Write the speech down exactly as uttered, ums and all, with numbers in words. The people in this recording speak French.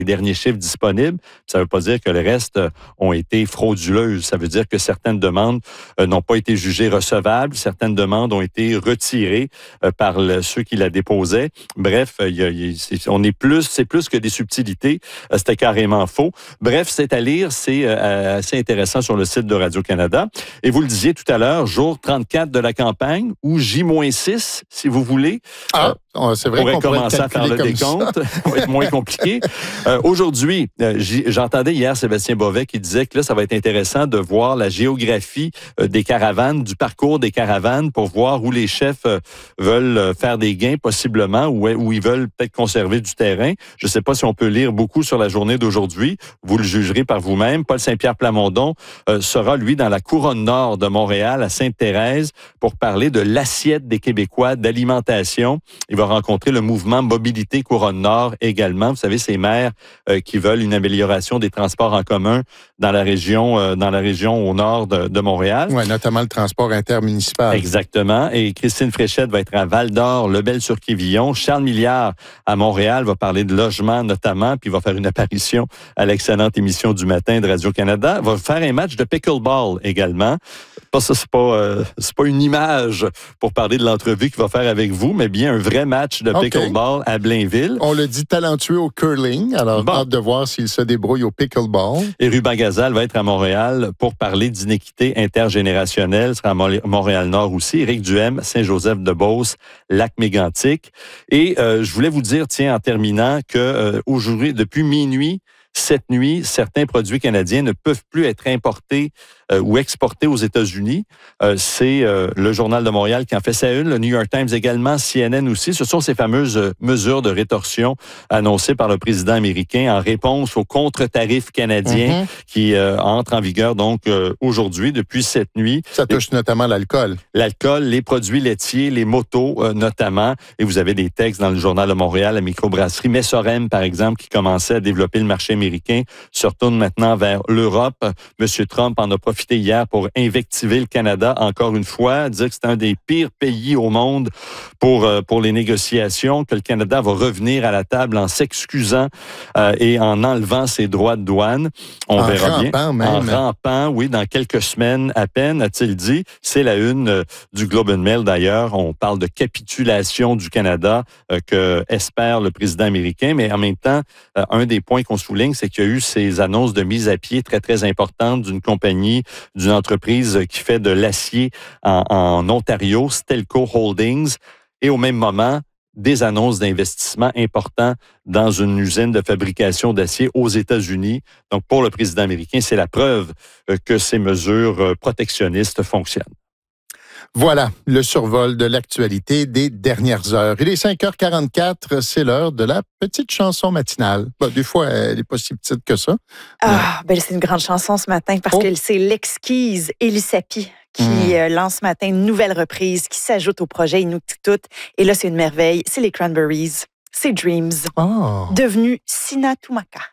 les derniers chiffres disponibles. Ça ne veut pas dire que le reste euh, ont été frauduleuses. Ça veut dire que certaines demandes euh, n'ont pas été jugées recevables, certaines demandes ont été retirées euh, par le, ceux qui la déposaient. Bref, euh, y a, y a, c'est, on est plus, c'est plus que des subtilités. Euh, c'était carrément faux. Bref, c'est à lire, c'est euh, assez intéressant sur le site de Radio-Canada. Et vous le disiez tout à l'heure, jour trente-quatre de la campagne, ou J six, si vous voulez. Ah, euh, c'est vrai on pourrait qu'on commencer à faire le décompte. Ça va être moins compliqué. Euh, aujourd'hui, euh, j'entendais hier Sébastien Bovet qui disait que là, ça va être intéressant de voir la géographie euh, des caravanes, du parcours des caravanes pour voir où les chefs euh, veulent euh, faire des gains possiblement, ou où ils veulent peut-être conserver du terrain. Je ne sais pas si on peut lire beaucoup sur la journée d'aujourd'hui. Vous le jugerez par vous-même. Paul Saint-Pierre Plamondon euh, sera, lui, dans la couronne nord de Montréal, à Sainte-Thérèse, pour parler de l'assiette des Québécois d'alimentation. Il va rencontrer le mouvement Mobilité Couronne-Nord également. Vous savez, ces maires euh, qui veulent une amélioration des transports en commun dans la région, euh, dans la région au nord de, de Montréal. Oui, notamment le transport intermunicipal. Exactement. Et Christine Fréchette va être à Val-d'Or, Lebel-sur-Quévillon. Charles Milliard à Montréal va parler de logement notamment, puis va faire une apparition à l'excellente émission du matin de Radio-Canada. Va faire un match de pickleball également. Ça, c'est pas, euh, c'est pas une image pour parler de l'entrevue qu'il va faire avec vous, mais bien un vrai match de pickleball okay. à Blainville. On le dit talentueux au curling, alors bon. hâte de voir s'il se débrouille au pickleball. Et Ruben Gazal va être à Montréal pour parler d'inéquité intergénérationnelle. Il sera à Montréal-Nord aussi. Éric Duhem, Saint-Joseph-de-Beauce, Lac-Mégantic. Et euh, je voulais vous dire, tiens, en terminant, que euh, aujourd'hui, depuis minuit, cette nuit, certains produits canadiens ne peuvent plus être importés euh, ou exportés aux États-Unis. Euh, c'est euh, le Journal de Montréal qui en fait sa une, le New York Times également, C N N aussi. Ce sont ces fameuses euh, mesures de rétorsion annoncées par le président américain en réponse aux contre-tarifs canadiens mm-hmm. qui euh, entrent en vigueur donc euh, aujourd'hui, depuis cette nuit. Ça touche et, notamment l'alcool. L'alcool, les produits laitiers, les motos euh, notamment. Et vous avez des textes dans le Journal de Montréal, la microbrasserie Messorem, par exemple, qui commençait à développer le marché américain, se retourne maintenant vers l'Europe. Monsieur Trump en a profité hier pour invectiver le Canada encore une fois, dire que c'est un des pires pays au monde pour, euh, pour les négociations, que le Canada va revenir à la table en s'excusant euh, et en enlevant ses droits de douane. On en verra rampant, bien. Même. En rampant, oui, dans quelques semaines à peine, a-t-il dit. C'est la une euh, du Globe and Mail d'ailleurs. On parle de capitulation du Canada euh, que espère le président américain, mais en même temps, euh, un des points qu'on souligne, c'est qu'il y a eu ces annonces de mise à pied très, très importantes d'une compagnie, d'une entreprise qui fait de l'acier en, en Ontario, Stelco Holdings, et au même moment, des annonces d'investissement importants dans une usine de fabrication d'acier aux États-Unis. Donc, pour le président américain, c'est la preuve que ces mesures protectionnistes fonctionnent. Voilà le survol de l'actualité des dernières heures. Il est cinq heures quarante-quatre, c'est l'heure de la petite chanson matinale. Bon, des fois, elle n'est pas si petite que ça. Ah, ben c'est une grande chanson ce matin parce oh. que c'est l'exquise Elisapi qui mmh. euh, lance ce matin une nouvelle reprise qui s'ajoute au projet Inuktitut. Et là, c'est une merveille. C'est les Cranberries. C'est Dreams. Oh. Devenu Sinatumaka.